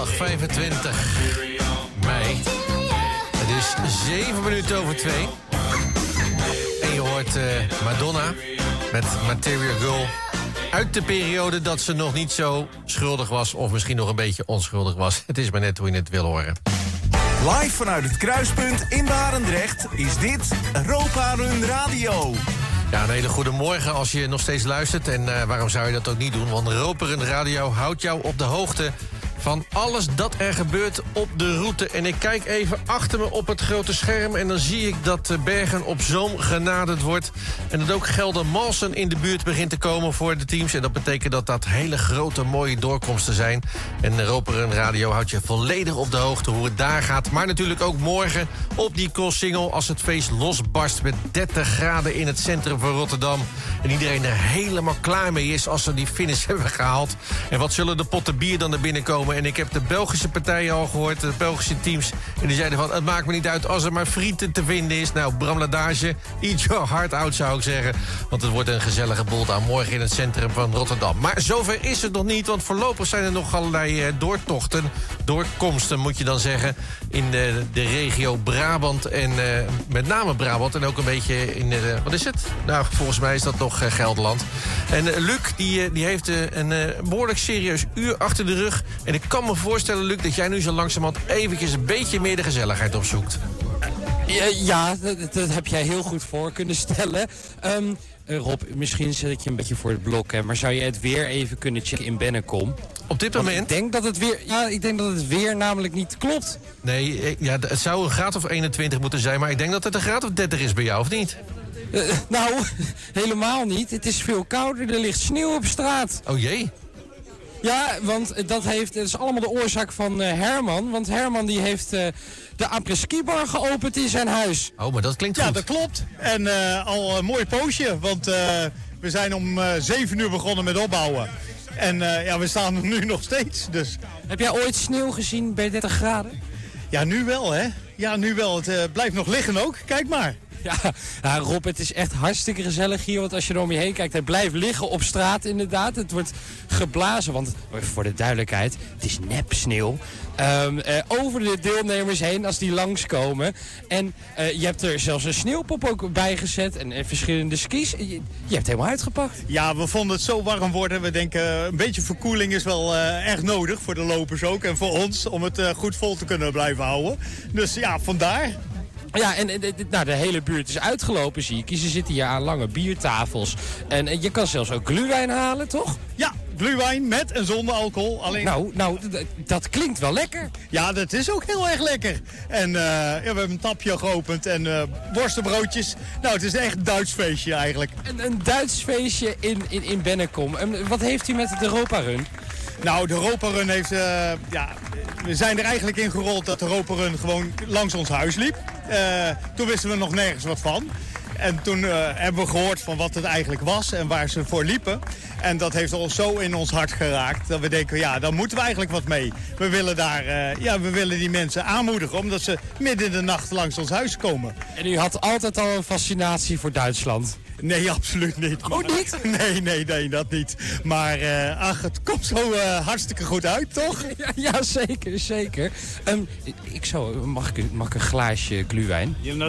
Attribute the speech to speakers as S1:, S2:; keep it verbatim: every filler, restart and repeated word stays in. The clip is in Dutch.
S1: vijfentwintig mei. Het is zeven minuten over twee. En je hoort uh, Madonna met Material Girl. Uit de periode dat ze nog niet zo schuldig was, of misschien nog een beetje onschuldig was. Het is maar net hoe je het wil horen.
S2: Live vanuit het Kruispunt in Barendrecht is dit Europa Run Radio.
S1: Ja, een hele goede morgen als je nog steeds luistert. En uh, waarom zou je dat ook niet doen? Want Europa Run Radio houdt jou op de hoogte van alles dat er gebeurt op de route. En ik kijk even achter me op het grote scherm en dan zie ik dat Bergen op Zoom genaderd wordt. En dat ook Geldermalsen in de buurt begint te komen voor de teams. En dat betekent dat dat hele grote mooie doorkomsten zijn. En Europa Run Radio houdt je volledig op de hoogte hoe het daar gaat. Maar natuurlijk ook morgen op die Koolsingel als het feest losbarst met dertig graden in het centrum van Rotterdam. En iedereen er helemaal klaar mee is als ze die finish hebben gehaald. En wat zullen de potten bier dan er binnenkomen? En ik heb de Belgische partijen al gehoord, de Belgische teams. En die zeiden van, het maakt me niet uit als er maar frieten te vinden is. Nou, Bram Ladage, eat your heart out zou ik zeggen. Want het wordt een gezellige boel aan morgen in het centrum van Rotterdam. Maar zover is het nog niet, want voorlopig zijn er nog allerlei uh, doortochten. Doorkomsten moet je dan zeggen. In de, de regio Brabant en uh, met name Brabant. En ook een beetje in, uh, wat is het? Nou, volgens mij is dat nog uh, Gelderland. En uh, Luc, die, uh, die heeft uh, een uh, behoorlijk serieus uur achter de rug. En ik kan me voorstellen, Luc, dat jij nu zo langzamerhand eventjes een beetje meer de gezelligheid opzoekt.
S3: Ja, ja dat, dat heb jij heel goed voor kunnen stellen. Um, uh, Rob, misschien zet ik je een beetje voor het blok, hè, maar zou je het weer even kunnen checken in Bennekom?
S1: Op dit
S3: Want
S1: moment?
S3: Ik denk dat het weer, ja, ik denk dat het weer namelijk niet klopt.
S1: Nee, ja, het zou een graad of eenentwintig moeten zijn, maar ik denk dat het een graad of dertig is bij jou, of niet?
S3: Uh, nou, helemaal niet. Het is veel kouder, er ligt sneeuw op straat.
S1: Oh jee.
S3: Ja, want dat, heeft, dat is allemaal de oorzaak van uh, Herman. Want Herman die heeft uh, de après-ski bar geopend in zijn huis.
S1: Oh, maar dat klinkt goed.
S4: Ja, dat klopt. En uh, al een mooi poosje, want uh, we zijn om uh, zeven uur begonnen met opbouwen. En uh, ja, we staan er nu nog steeds. Dus.
S3: Heb jij ooit sneeuw gezien bij dertig graden?
S4: Ja, nu wel hè. Ja, nu wel. Het uh, blijft nog liggen ook. Kijk maar.
S3: Ja, ja, Rob, het is echt hartstikke gezellig hier. Want als je er om je heen kijkt, het blijft liggen op straat inderdaad. Het wordt geblazen, want voor de duidelijkheid, het is nep sneeuw. Um, uh, over de deelnemers heen als die langskomen. En uh, je hebt er zelfs een sneeuwpop ook bij gezet en, en verschillende skis. Je, je hebt het helemaal uitgepakt.
S4: Ja, we vonden het zo warm worden. We denken uh, een beetje verkoeling is wel uh, erg nodig voor de lopers ook. En voor ons om het uh, goed vol te kunnen blijven houden. Dus ja, vandaar.
S3: Ja, en de, de, nou, de hele buurt is uitgelopen, zie ik. Ze zitten hier aan lange biertafels. En, en je kan zelfs ook glühwein halen, toch?
S4: Ja, glühwein met en zonder alcohol. Alleen...
S3: Nou, nou d- dat klinkt wel lekker.
S4: Ja, dat is ook heel erg lekker. En uh, ja, we hebben een tapje geopend en uh, worstenbroodjes. Nou, het is echt een Duits feestje eigenlijk.
S3: Een, een Duits feestje in, in, in Bennekom. En wat heeft u met het Europa Run?
S4: Nou, de Europa Run heeft... Uh, ja, we zijn er eigenlijk in gerold dat de Europa Run gewoon langs ons huis liep. Uh, toen wisten we nog nergens wat van. En toen uh, hebben we gehoord van wat het eigenlijk was en waar ze voor liepen. En dat heeft ons zo in ons hart geraakt dat we denken, ja, daar moeten we eigenlijk wat mee. We willen daar, uh, ja, we willen die mensen aanmoedigen omdat ze midden in de nacht langs ons huis komen.
S3: En u had altijd al een fascinatie voor Duitsland?
S4: Nee, absoluut niet.
S3: Oh, niet?
S4: Nee, nee, nee, dat niet. Maar uh, ach, het komt zo uh, hartstikke goed uit, toch?
S3: Ja, ja zeker, zeker. Um, ik zou, mag, ik, mag ik een glaasje glühwein?